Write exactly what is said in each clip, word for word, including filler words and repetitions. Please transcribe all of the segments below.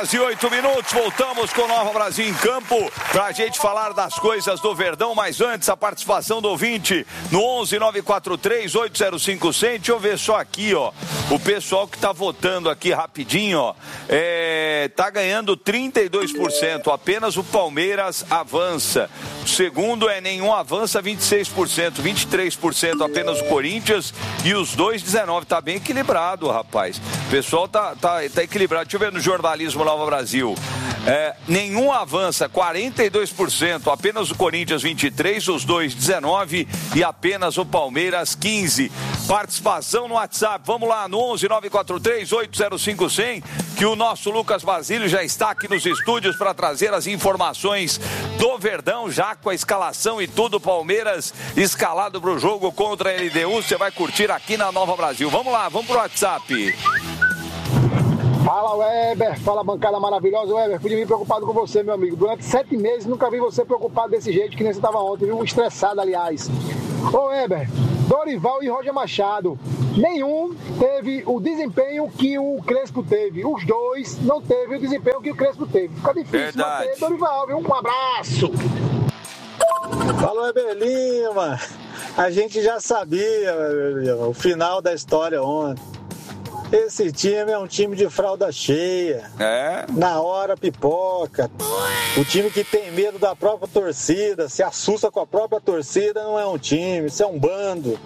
horas e oito minutos, voltamos com Nova Brasil em Campo pra gente falar das coisas do Verdão, mas antes a participação do ouvinte no onze nove quatro três oito zero cinco zero zero. Deixa eu ver só aqui, ó, o pessoal que tá votando aqui rapidinho, ó, é, tá ganhando trinta e dois por cento, apenas o Palmeiras avança. O segundo é nenhum avança, vinte e seis por cento, vinte e três por cento apenas o Corinthians e os dois, dezenove por cento. Tá bem equilibrado, rapaz. O pessoal tá, tá, tá equilibrado. Deixa eu ver no jornalismo Nova Brasil. É, nenhum avança, quarenta e dois por cento, apenas o Corinthians vinte e três por cento, os dois dezenove por cento e apenas o Palmeiras quinze por cento. Participação no WhatsApp, vamos lá no onze nove quatro três oito zero cinco zero zero, que o nosso Lucas Basílio já está aqui nos estúdios para trazer as informações do Verdão, já com a escalação e tudo. Palmeiras escalado para o jogo contra a L D U, você vai curtir aqui na Nova Brasil. Vamos lá, vamos pro WhatsApp. Fala, Weber, fala, bancada maravilhosa. Weber, fui de mim preocupado com você, meu amigo. Durante sete meses nunca vi você preocupado desse jeito que nem você estava ontem, viu? Estressado, aliás. Ô, Weber, Dorival e Roger Machado, nenhum teve o desempenho que o Crespo teve. Os dois não teve o desempenho que o Crespo teve. Fica difícil Verdade. manter Dorival, viu? Um abraço. Fala, Weber Lima. A gente já sabia, Weber Lima, o final da história ontem. Esse time é um time de fralda cheia. É? Na hora pipoca. O time que tem medo da própria torcida, se assusta com a própria torcida, não é um time, isso é um bando.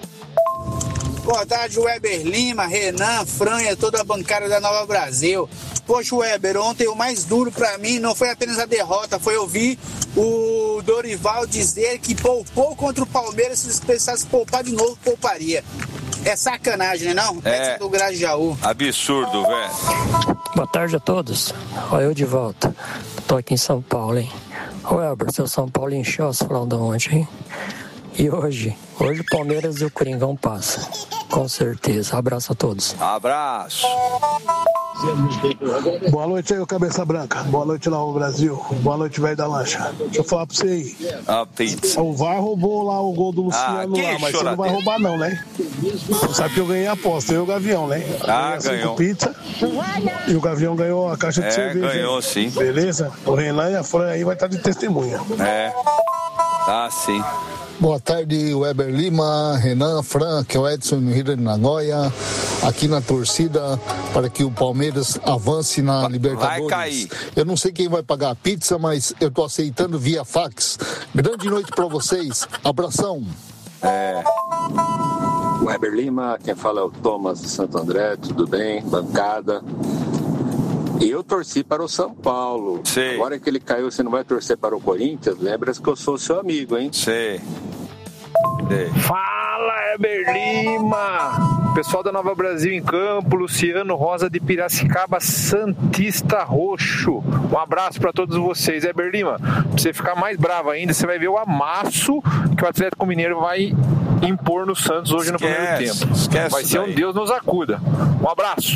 Boa tarde, Weber Lima, Renan, Franha, toda a bancada da Nova Brasil. Poxa, Weber, ontem o mais duro pra mim não foi apenas a derrota, foi ouvir o Dorival dizer que poupou contra o Palmeiras, se precisasse poupar de novo, pouparia. É sacanagem, né não? É do Grajaú. Absurdo, velho. Boa tarde a todos. Olha eu de volta. Tô aqui em São Paulo, hein? Ô, Elber, seu São Paulo encheu as fraldas ontem, hein? E hoje? Hoje o Palmeiras e o Coringão passam. Com certeza. Abraço a todos. Abraço. Boa noite aí, o Cabeça Branca. Boa noite lá, o Brasil. Boa noite, velho da lancha. Deixa eu falar pra você aí. Ah, pizza. O V A R roubou lá o gol do Luciano ah, lá, mas você não vai roubar não, né? Você sabe que eu ganhei a aposta, eu e o Gavião, né? Ah, ganhou. Pizza e o Gavião ganhou a caixa de é, cerveja. ganhou hein? sim. Beleza? O Renan e a Fran aí vai estar de testemunha. É. Ah, sim. Boa tarde, Weber Lima, Renan, Fran, que é o Edson no Rio de Nagoya, aqui na torcida para que o Palmeiras avance na Libertadores. Vai cair. Eu não sei quem vai pagar a pizza, mas eu tô aceitando via fax. Grande noite para vocês, abração. É. Weber Lima, quem fala é o Thomas de Santo André, tudo bem, bancada. Eu torci para o São Paulo. Sei. Agora que ele caiu, você não vai torcer para o Corinthians? Lembra que eu sou seu amigo, hein? Sei. Sei. Fala, Weber Lima! Pessoal da Nova Brasil em Campo, Luciano Rosa de Piracicaba, Santista Roxo. Um abraço para todos vocês. Weber Lima, pra você ficar mais bravo ainda, você vai ver o amasso que o Atlético Mineiro vai impor no Santos hoje esquece, no primeiro tempo. Esquece vai ser daí. um Deus nos acuda. Um abraço.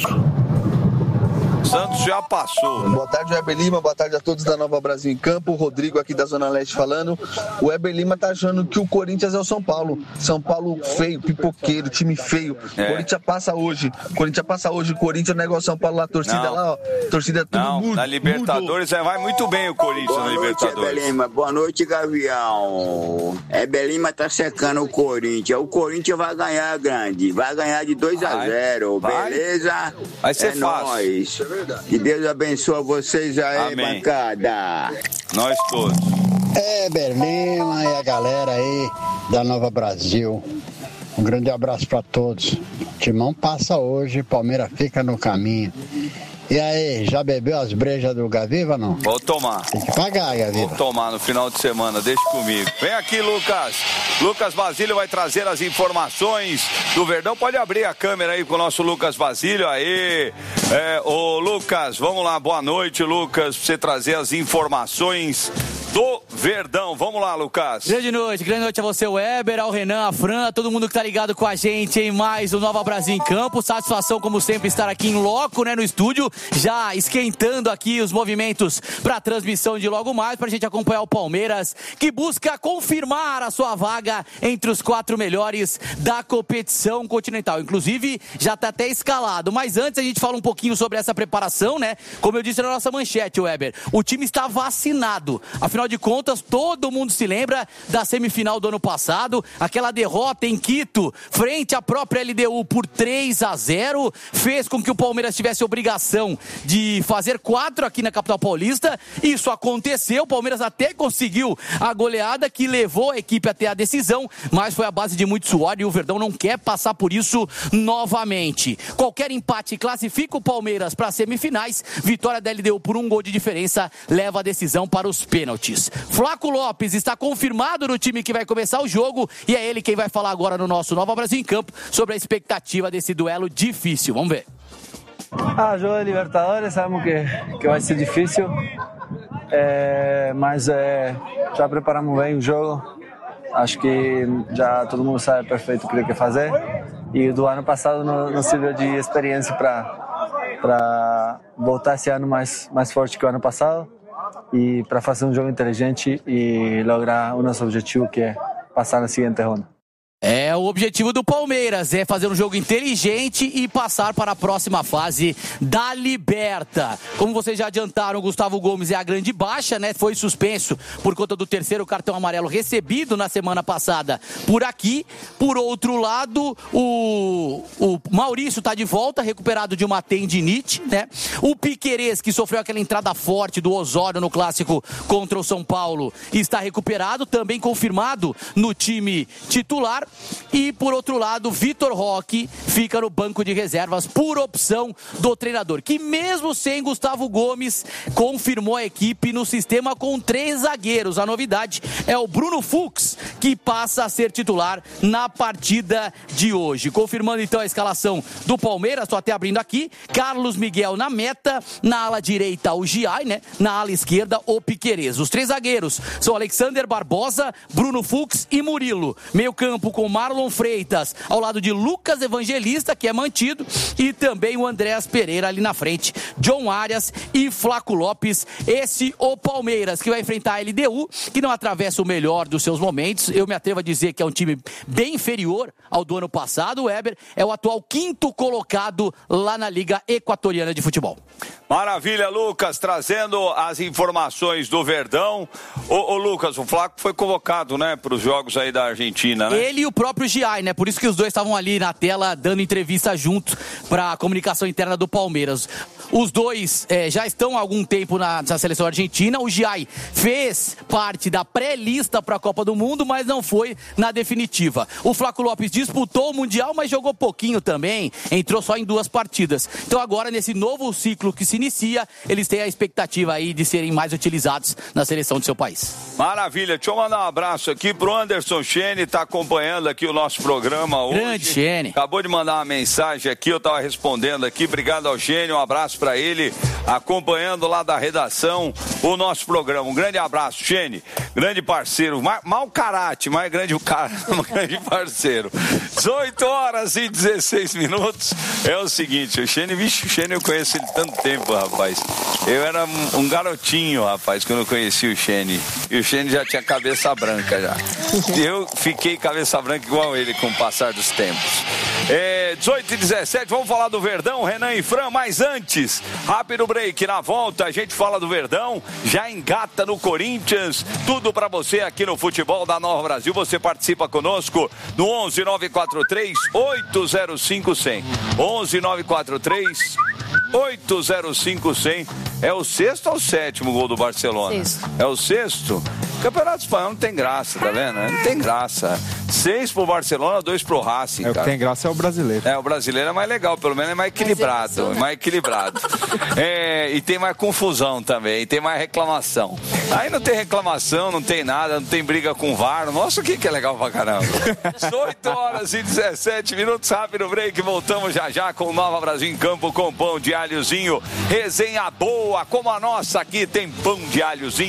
Santos já passou. Boa tarde, Weber Lima. Boa tarde a todos da Nova Brasil em Campo. O Rodrigo aqui da Zona Leste falando. O Weber Lima tá achando que o Corinthians é o São Paulo. São Paulo feio, pipoqueiro, time feio. É. Corinthians passa hoje. Corinthians passa hoje. Corinthians é negócio São Paulo lá, torcida não. lá, ó. Torcida tudo não, mudo. Na Libertadores mudo. Vai muito bem o Corinthians. Boa na noite, Libertadores. Weber Lima. Boa noite, Gavião. Weber Lima tá secando o Corinthians. O Corinthians vai ganhar grande. Vai ganhar de dois a zero. Vai. Beleza? Vai ser é fácil. Nóis. Que Deus abençoe vocês aí, amém. Bancada. Nós todos. É, Berlima e a galera aí da Nova Brasil. Um grande abraço para todos. Timão passa hoje, Palmeiras fica no caminho. E aí, já bebeu as brejas do Gaviva, não? Vou tomar. Tem que pagar, Gaviva. Vou tomar no final de semana, deixa comigo. Vem aqui, Lucas. Lucas Basílio vai trazer as informações do Verdão. Pode abrir a câmera aí com o nosso Lucas Basílio. Aí, é, ô Lucas, vamos lá, boa noite, Lucas, pra você trazer as informações do Verdão. Vamos lá, Lucas. Grande noite, grande noite a você, o Weber, ao Renan, a Fran, a todo mundo que tá ligado com a gente em mais o Nova Brasil em Campo. Satisfação, como sempre, estar aqui em loco, né, no estúdio, já esquentando aqui os movimentos para a transmissão de logo mais, pra gente acompanhar o Palmeiras, que busca confirmar a sua vaga entre os quatro melhores da competição continental. Inclusive, já tá até escalado. Mas antes a gente fala um pouquinho sobre essa preparação, né? Como eu disse na nossa manchete, Weber, o time está vacinado. Afinal de contas, todo mundo se lembra da semifinal do ano passado, aquela derrota em Quito, frente à própria L D U por três a zero, fez com que o Palmeiras tivesse obrigação de fazer quatro aqui na capital paulista. Isso aconteceu, o Palmeiras até conseguiu a goleada que levou a equipe até a decisão, mas foi a base de muito suor e o Verdão não quer passar por isso novamente. Qualquer empate classifica o Palmeiras para as semifinais, vitória da L D U por um gol de diferença leva a decisão para os pênaltis. Flaco Lopes está confirmado no time que vai começar o jogo e é ele quem vai falar agora no nosso Nova Brasil em Campo sobre a expectativa desse duelo difícil. Vamos ver. Ah, jogo de Libertadores, sabemos que, que vai ser difícil, é, mas é, já preparamos bem o jogo. Acho que já todo mundo sabe perfeito o que tem que fazer e do ano passado nos serviu de experiência para voltar esse ano mais, mais forte que o ano passado e para fazer um jogo inteligente e lograr o nosso objetivo, que é passar na seguinte ronda. É, o objetivo do Palmeiras é fazer um jogo inteligente e passar para a próxima fase da Liberta. Como vocês já adiantaram, o Gustavo Gomes é a grande baixa, né? Foi suspenso por conta do terceiro cartão amarelo recebido na semana passada por aqui. Por outro lado, o, o Maurício está de volta, recuperado de uma tendinite, né? O Piquerez, que sofreu aquela entrada forte do Osório no clássico contra o São Paulo, está recuperado, também confirmado no time titular. E, por outro lado, Vitor Roque fica no banco de reservas por opção do treinador, que mesmo sem Gustavo Gomes, confirmou a equipe no sistema com três zagueiros. A novidade é o Bruno Fux, que passa a ser titular na partida de hoje. Confirmando, então, a escalação do Palmeiras, estou até abrindo aqui, Carlos Miguel na meta, na ala direita o Giai, né? Na ala esquerda o Piquerez. Os três zagueiros são Alexander Barbosa, Bruno Fux e Murilo. Meio campo com Marlon Freitas, ao lado de Lucas Evangelista, que é mantido, e também o Andréas Pereira ali na frente, John Arias e Flaco Lopes. Esse o Palmeiras, que vai enfrentar a L D U, que não atravessa o melhor dos seus momentos. Eu me atrevo a dizer que é um time bem inferior ao do ano passado. O Weber é o atual quinto colocado lá na Liga Equatoriana de Futebol. Maravilha, Lucas, trazendo as informações do Verdão. Ô, ô Lucas, o Flaco foi convocado, né, para os jogos aí da Argentina, né? Ele e o próprio Giai, né? Por isso que os dois estavam ali na tela dando entrevista junto para a comunicação interna do Palmeiras. Os dois é, já estão há algum tempo na, na seleção argentina. O Giai fez parte da pré-lista para a Copa do Mundo, mas não foi na definitiva. O Flaco Lopes disputou o Mundial, mas jogou pouquinho também. Entrou só em duas partidas. Então agora, nesse novo ciclo que se inicia, eles têm a expectativa aí de serem mais utilizados na seleção do seu país. Maravilha. Deixa eu mandar um abraço aqui pro Anderson Chene, está acompanhando aqui o nosso programa hoje. Grande Chene. Acabou de mandar uma mensagem aqui, eu estava respondendo aqui. Obrigado ao Chene, um abraço para ele, acompanhando lá da redação o nosso programa. Um grande abraço, Chene, grande parceiro, mau caráter, mas grande, cara, grande parceiro. dezoito horas e dezesseis minutos. É o seguinte, o Chene, vixe, o Chene eu conheço ele tanto tempo, rapaz. Eu era um, um garotinho, rapaz, quando eu conheci o Chene. E o Chene já tinha cabeça branca já. Eu fiquei cabeça branca igual ele com o passar dos tempos. É, dezoito e dezessete, vamos falar do Verdão, Renan e Fran, mas antes, rápido break, na volta a gente fala do Verdão, já engata no Corinthians, tudo pra você aqui no Futebol da Nova Brasil. Você participa conosco no onze nove quatro três oito zero cinco zero zero. onze nove quatro três oito zero cinco zero zero. É o sexto ou o sétimo gol do Barcelona? Sexto. É o sexto? O Campeonato Espanhol não tem graça, tá vendo? Não tem graça. Seis pro Barcelona, dois pro Racing, é, cara. O que tem graça é o brasileiro. É, o brasileiro é mais legal, pelo menos é mais equilibrado. É mais equilibrado. É, e tem mais confusão também, tem mais reclamação. Aí não tem reclamação, não tem nada, não tem briga com o V A R. Nossa, o que que é legal pra caramba. dezoito horas e dezessete minutos, rápido break. Voltamos já já com o Nova Brasil em Campo com pão de alhozinho. Resenha boa, como a nossa aqui tem pão de alhozinho.